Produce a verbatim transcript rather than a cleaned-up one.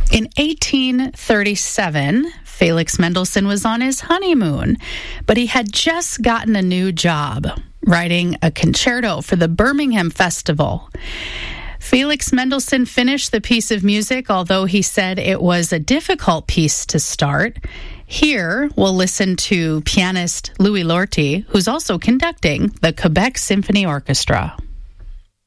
In eighteen thirty-seven, Felix Mendelssohn was on his honeymoon, but he had just gotten a new job, writing a concerto for the Birmingham Festival. Felix Mendelssohn finished the piece of music, although he said it was a difficult piece to start. Here, we'll listen to pianist Louis Lorty, who's also conducting the Quebec Symphony Orchestra.